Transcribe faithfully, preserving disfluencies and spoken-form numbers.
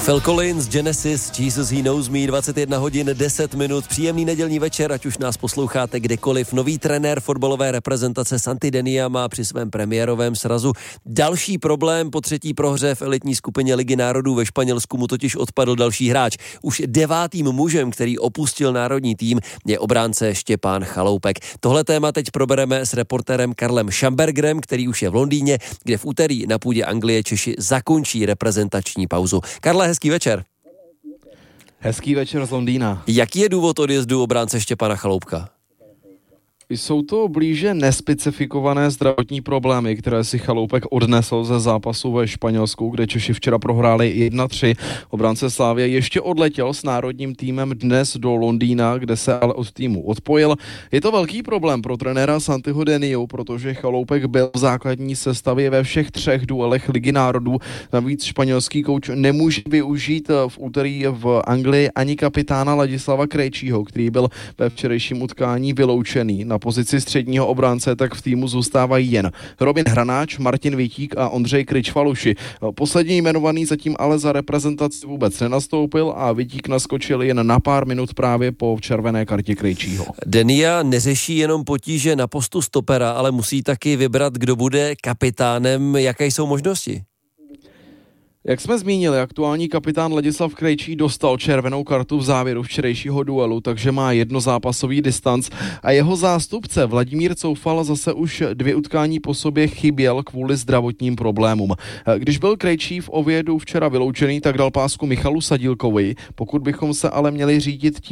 Phil Collins, Genesis, Jesus He Knows Me, dvacet jedna hodin deset minut, příjemný nedělní večer, ať už nás posloucháte kdekoliv. Nový trenér fotbalové reprezentace Santi Denia má při svém premiérovém srazu další problém. Po třetí prohře v elitní skupině Ligy národů ve Španělsku mu totiž odpadl další hráč. Už devátým mužem, který opustil národní tým, je obránce Štěpán Chaloupek. Tohle téma teď probereme s reportérem Karlem Schambergerem, který už je v Londýně, kde v úterý na půdě Anglie Češi zakončí reprezentační pauzu. Karle, hezký večer. Hezký večer z Londýna. Jaký je důvod odjezdu obránce Štěpána Chaloupka? Jsou to blíže nespecifikované zdravotní problémy, které si Chaloupek odnesl ze zápasu ve Španělsku, kde Češi včera prohráli jedna tři. Obránce Slavie ještě odletěl s národním týmem dnes do Londýna, kde se ale od týmu odpojil. Je to velký problém pro trenéra Santiho Deniu, protože Chaloupek byl v základní sestavě ve všech třech duelech Ligy národů. Navíc španělský kouč nemůže využít v úterý v Anglii ani kapitána Ladislava Krejčího, který byl ve včerejším utkání vyloučený. Na pozici středního obránce tak v týmu zůstávají jen Robin Hranáč, Martin Vítík a Ondřej Kryčvaluši. Poslední jmenovaný zatím ale za reprezentaci vůbec nenastoupil a Vítík naskočil jen na pár minut právě po červené kartě Krejčího. Denia neřeší jenom potíže na postu stopera, ale musí taky vybrat, kdo bude kapitánem. Jaké jsou možnosti? Jak jsme zmínili, aktuální kapitán Ladislav Krejčí dostal červenou kartu v závěru včerejšího duelu, takže má jednozápasový distanc a jeho zástupce Vladimír Coufal zase už dvě utkání po sobě chyběl kvůli zdravotním problémům. Když byl Krejčí v Oviedu včera vyloučený, tak dal pásku Michalu Sadílkovi. Pokud bychom se ale měli řídit tím,